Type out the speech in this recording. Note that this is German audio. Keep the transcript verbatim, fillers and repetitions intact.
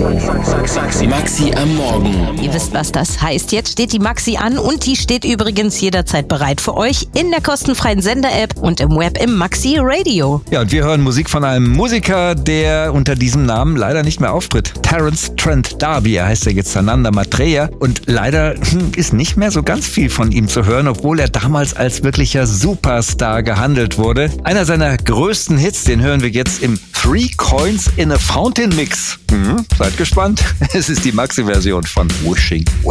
Maxi am Morgen. Ihr wisst, was das heißt. Jetzt steht die Maxi an und die steht übrigens jederzeit bereit für euch in der kostenfreien Sender-App und im Web im Maxi Radio. Ja, und wir hören Musik von einem Musiker, der unter diesem Namen leider nicht mehr auftritt. Terence Trent D'Arby, er heißt ja jetzt Sananda Maitreya und leider ist nicht mehr so ganz viel von ihm zu hören, obwohl er damals als wirklicher Superstar gehandelt wurde. Einer seiner größten Hits, den hören wir jetzt im Three Coins in a Fountain Mix. Mhm, seid gespannt. Es ist die Maxi-Version von Wishing Well.